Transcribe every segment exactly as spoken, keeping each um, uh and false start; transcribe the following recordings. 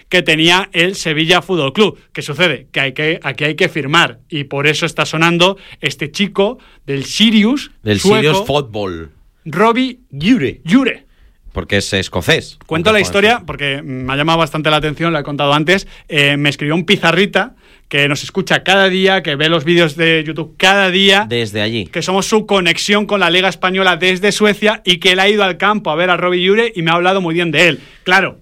que tenía el Sevilla Fútbol Club. ¿Qué sucede? Que, hay que aquí hay que firmar, y por eso está sonando este chico del Sirius, del sueco, Sirius Football, Robbie Jure. Jure. Porque es escocés. Cuento la historia porque me ha llamado bastante la atención, lo he contado antes. Eh, me escribió un pizarrita que nos escucha cada día, que ve los vídeos de YouTube cada día. Desde allí. Que somos su conexión con la Liga Española desde Suecia, y que él ha ido al campo a ver a Robbie Jure y me ha hablado muy bien de él. Claro,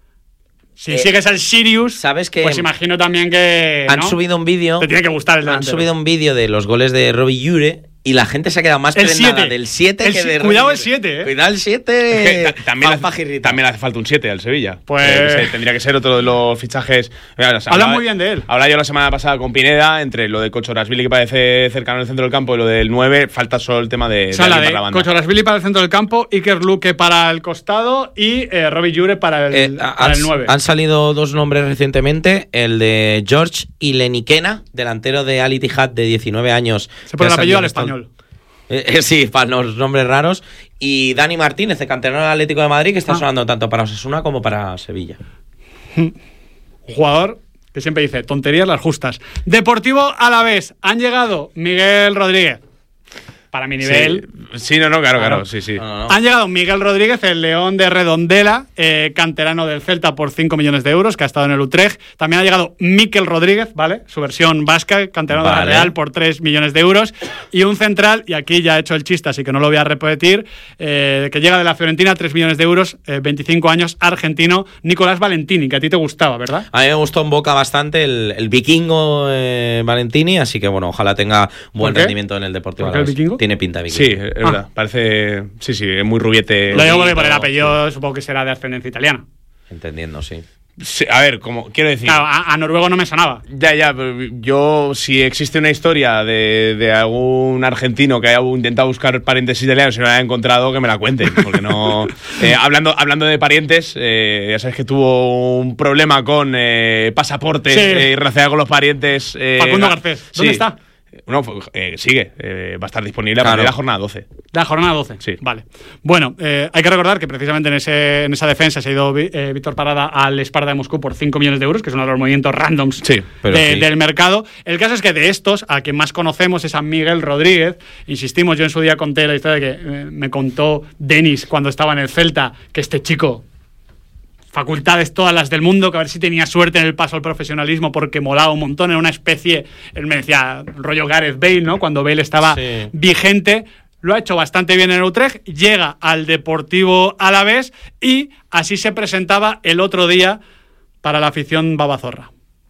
si eh, sigues al Sirius, ¿sabes que pues imagino también que... Han ¿no? subido un vídeo... Te tiene que gustar el delantero. Han subido un vídeo de los goles de Robbie Jure y la gente se ha quedado más el prendada siete. del siete que de Cuidado Robbie el siete, ¿eh? Cuidado el siete. Es que también, hace, también le hace falta un siete al Sevilla. Pues eh, tendría que ser otro de los fichajes. Mira, hablan muy bien de él. Hablaba yo la semana pasada con Pineda, entre lo de Cochorasvili, que parece cercano al centro del campo, y lo del nueve, falta solo el tema de, o sea, de, la de la banda. Cochorasvili para el centro del campo, Iker Luque para el costado y eh, Robbie Jure para el, eh, para han, el nueve. Han salido dos nombres recientemente, el de George Ilenikena, delantero de Al Ittihad de diecinueve años. Se pone el apellido al español. Eh, eh, sí, para los nombres raros. Y Dani Martínez, de canterano del Atlético de Madrid, que está ah. sonando tanto para Osasuna como para Sevilla. Un jugador que siempre dice tonterías las justas. Deportivo Alavés, han llegado Miguel Rodríguez. Para mi nivel. Sí, sí no, no, claro, claro, claro sí, sí. No, no, no. Han llegado Miguel Rodríguez, el León de Redondela, eh, canterano del Celta por cinco millones de euros, que ha estado en el Utrecht. También ha llegado Mikel Rodríguez, ¿vale? Su versión vasca, canterano vale. de la Real por tres millones de euros. Y un central, y aquí ya he hecho el chiste, así que no lo voy a repetir, eh, que llega de la Fiorentina, tres millones de euros, eh, veinticinco años, argentino, Nicolás Valentini, que a ti te gustaba, ¿verdad? A mí me gustó en Boca bastante el, el vikingo eh, Valentini, así que bueno, ojalá tenga buen rendimiento en el Deportivo Alavés. ¿El vikingo? Tiene pinta de vikingo. Sí, es verdad. Ah. Parece. Sí, sí, es muy rubiete. Lo digo porque por el apellido supongo que será de ascendencia italiana. Entendiendo, sí. sí a ver, como quiero decir. Claro, a, a noruego no me sonaba. Ya, ya, pero yo, si existe una historia de, de algún argentino que haya intentado buscar parientes italianos y no la haya encontrado, que me la cuenten. Porque no. eh, hablando, hablando de parientes, eh, ya sabes que tuvo un problema con eh, pasaportes sí. eh, relacionado con los parientes. Eh, Facundo Garcés. ¿Dónde sí. está? No, eh, sigue, eh, va a estar disponible claro. a partir de la jornada doce. La jornada doce, sí. Vale. Bueno, eh, hay que recordar que precisamente en, ese, en esa defensa se ha ido eh, Víctor Parada al Sparta de Moscú por cinco millones de euros, que es uno de los movimientos randoms sí, de, sí. del mercado. El caso es que de estos, a quien más conocemos es a Miguel Rodríguez. Insistimos, yo en su día conté la historia de que eh, me contó Denis cuando estaba en el Celta, que este chico... facultades todas las del mundo, que a ver si tenía suerte en el paso al profesionalismo porque molaba un montón, era una especie, él me decía, rollo Gareth Bale, ¿no? Cuando Bale estaba sí. vigente, lo ha hecho bastante bien en el Utrecht, llega al Deportivo Alavés y así se presentaba el otro día para la afición babazorra.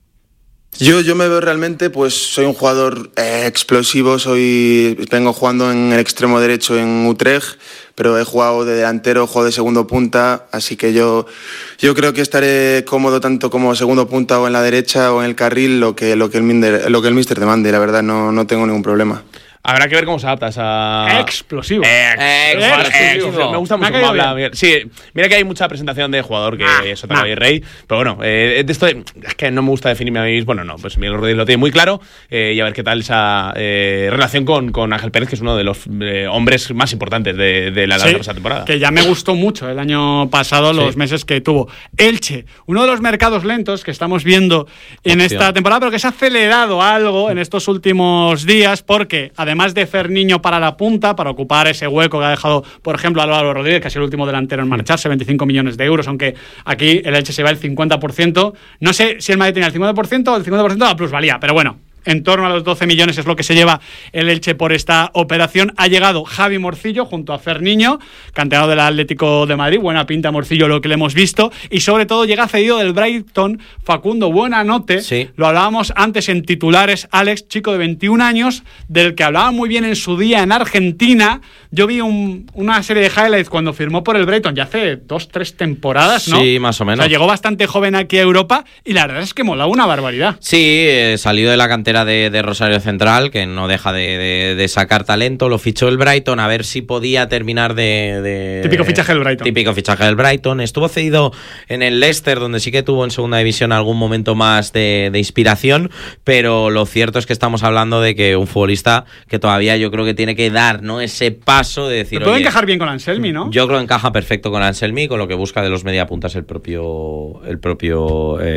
Yo, yo me veo realmente, pues soy un jugador eh, explosivo, soy vengo jugando en el extremo derecho en Utrecht, pero he jugado de delantero, he jugado de segundo punta, así que yo, yo creo que estaré cómodo tanto como segundo punta o en la derecha o en el carril, lo que, lo que el míster, lo que el míster demande, la verdad no, no tengo ningún problema. Habrá que ver cómo se adapta a... Explosivo. Ex Explosivo. Explosivo. Me gusta mucho cómo habla. Bien. Sí, mira que hay mucha presentación de jugador que ah, es Otavio ah. y Rey, pero bueno, eh, de esto de, es que no me gusta definirme a mí mismo. Bueno, no, pues Miguel Rodríguez lo tiene muy claro eh, y a ver qué tal esa eh, relación con, con Ángel Pérez, que es uno de los eh, hombres más importantes de, de la, sí, la pasada temporada. Que ya me gustó mucho el año pasado, los sí. meses que tuvo. Elche, uno de los mercados lentos que estamos viendo en Opción. esta temporada, pero que se ha acelerado algo en estos últimos días, porque además de Ferniño para la punta, para ocupar ese hueco que ha dejado, por ejemplo, Álvaro Rodríguez, que ha sido el último delantero en marcharse, veinticinco millones de euros, aunque aquí el Elche se va el cincuenta por ciento. No sé si el Madrid tenía el cincuenta por ciento o el cincuenta por ciento de la plusvalía, pero bueno, en torno a los doce millones es lo que se lleva el Elche por esta operación. Ha llegado Javi Morcillo junto a Ferniño, canterano del Atlético de Madrid. Buena pinta Morcillo lo que le hemos visto. Y sobre todo llega cedido del Brighton Facundo Buenanote. Sí. Lo hablábamos antes en titulares, Alex, chico de veintiún años, del que hablaba muy bien en su día en Argentina. Yo vi un, una serie de highlights cuando firmó por el Brighton ya hace dos, tres temporadas, ¿no? Sí, más o menos. O sea, llegó bastante joven aquí a Europa y la verdad es que molaba una barbaridad. Sí, eh, salió de la cantera De, de Rosario Central, que no deja de, de, de sacar talento. Lo fichó el Brighton a ver si podía terminar de... de típico fichaje del Brighton. Típico fichaje del Brighton. Estuvo cedido en el Leicester, donde sí que tuvo en segunda división algún momento más de, de inspiración, pero lo cierto es que estamos hablando de que un futbolista que todavía yo creo que tiene que dar, ¿no?, ese paso de decir... Pero puede encajar bien con Anselmi, ¿no? Yo creo que encaja perfecto con Anselmi, con lo que busca de los mediapuntas el propio... El propio eh,